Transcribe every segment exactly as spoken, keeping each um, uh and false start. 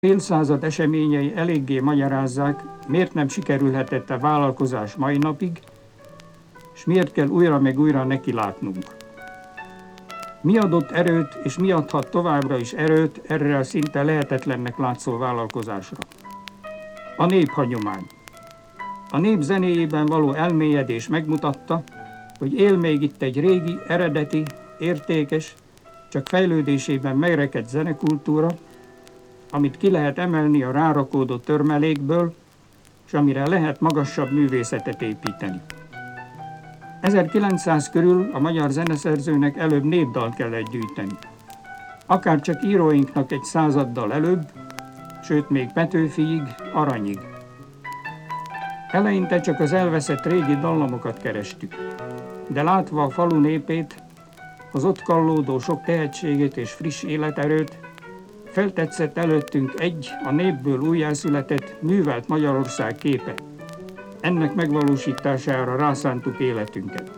Fél század eseményei eléggé magyarázzák, miért nem sikerülhetett a vállalkozás mai napig, és miért kell újra meg újra nekilátnunk. Mi adott erőt, és mi adhat továbbra is erőt erre a szinte lehetetlennek látszó vállalkozásra? A néphagyomány. A nép zenéjében való elmélyedés megmutatta, hogy él még itt egy régi, eredeti, értékes, csak fejlődésében megrekedt zenekultúra, amit ki lehet emelni a rárakódó törmelékből, és amire lehet magasabb művészetet építeni. ezerkilencszáz körül a magyar zeneszerzőnek előbb népdalt kellett gyűjteni. Akár csak íróinknak egy századdal előbb, sőt még Petőfiig, Aranyig. Eleinte csak az elveszett régi dallamokat kerestük, de látva a falu népét, az ott kallódó sok tehetségét és friss életerőt, feltetszett előttünk egy, a népből újjászületett, művelt Magyarország képe. Ennek megvalósítására rászántuk életünket.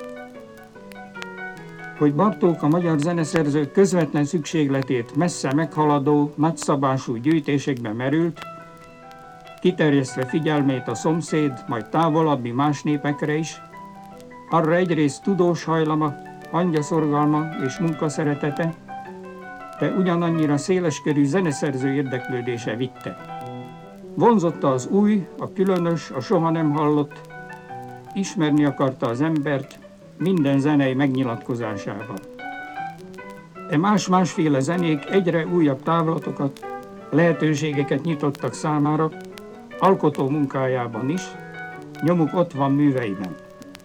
Hogy Bartók a magyar zeneszerzők közvetlen szükségletét messze meghaladó, nagyszabású gyűjtésekbe merült, kiterjesztve figyelmét a szomszéd, majd távolabbi más népekre is, arra egyrészt tudós hajlama, hangyaszorgalma és munkaszeretete, de ugyanannyira széleskörű zeneszerző érdeklődése vitte. Vonzotta az új, a különös, a soha nem hallott, ismerni akarta az embert minden zenei megnyilatkozásával. E más-másféle zenék egyre újabb távlatokat, lehetőségeket nyitottak számára, alkotó munkájában is, nyomuk ott van műveiben.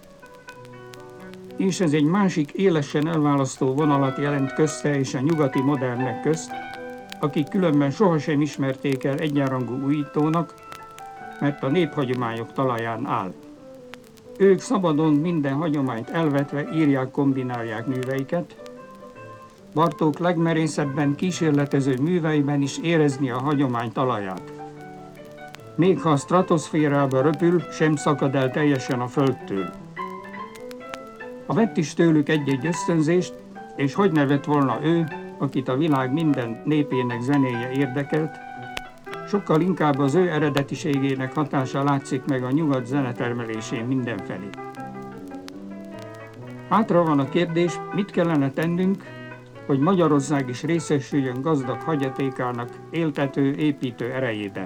És ez egy másik élesen elválasztó vonalat jelent közte és a nyugati modernek közt, akik különben sohasem ismerték el egyenrangú újítónak, mert a néphagyományok talaján áll. Ők szabadon minden hagyományt elvetve írják, kombinálják műveiket. Bartók legmerészebben kísérletező műveiben is érezni a hagyomány talaját. Még ha a stratoszférába röpül, sem szakad el teljesen a földtől. Ha vett is tőlük egy-egy ösztönzést, és hogy ne vett volna ő, akit a világ minden népének zenéje érdekelt, sokkal inkább az ő eredetiségének hatása látszik meg a nyugat zenetermelésén mindenfelé. Hátra van a kérdés, mit kellene tennünk, hogy Magyarország is részesüljön gazdag hagyatékának éltető, építő erejében.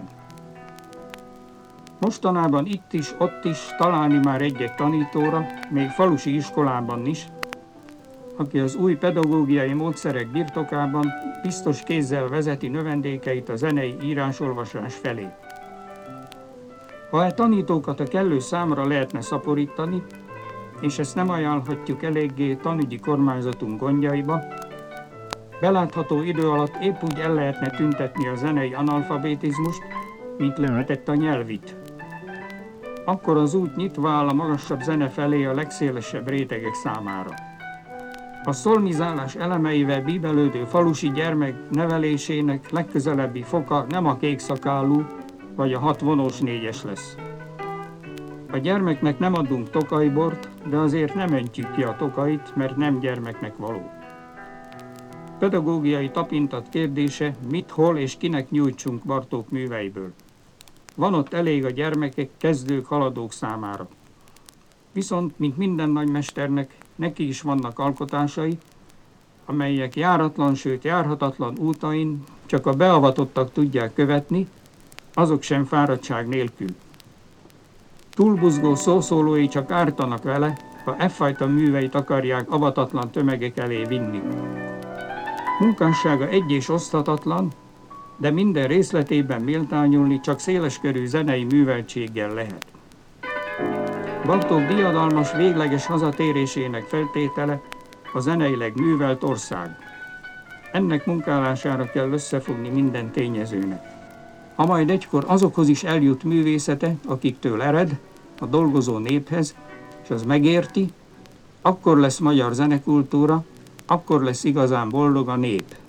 Mostanában itt is, ott is találni már egy-egy tanítóra, még falusi iskolában is, aki az új pedagógiai módszerek birtokában biztos kézzel vezeti növendékeit a zenei írásolvasás felé. Ha e tanítókat a kellő számra lehetne szaporítani, és ezt nem ajánlhatjuk eléggé tanügyi kormányzatunk gondjaiba, belátható idő alatt épp úgy el lehetne tüntetni a zenei analfabetizmust, mint lehetett a nyelvit. Akkor az út nyitva áll a magasabb zene felé a legszélesebb rétegek számára. A szolmizálás elemeivel bíbelődő falusi gyermek nevelésének legközelebbi foka nem a kékszakálú vagy a hat vonós négyes lesz. A gyermeknek nem adunk tokajbort, de azért nem öntjük ki a tokait, mert nem gyermeknek való. Pedagógiai tapintat kérdése, mit, hol és kinek nyújtsunk Bartók műveiből. Van ott elég a gyermekek, kezdők, haladók számára. Viszont, mint minden nagymesternek, neki is vannak alkotásai, amelyek járatlan, sőt járhatatlan útain csak a beavatottak tudják követni, azok sem fáradtság nélkül. Túlbuzgó szószólói csak ártanak vele, ha e fajta műveit akarják avatatlan tömegek elé vinni. Munkássága egy és oszthatatlan, de minden részletében méltányolni csak széleskörű zenei műveltséggel lehet. Bartók diadalmas, végleges hazatérésének feltétele a zeneileg művelt ország. Ennek munkálására kell összefogni minden tényezőnek. Ha majd egykor azokhoz is eljut művészete, akiktől ered, a dolgozó néphez, és az megérti, akkor lesz magyar zenekultúra, akkor lesz igazán boldog a nép.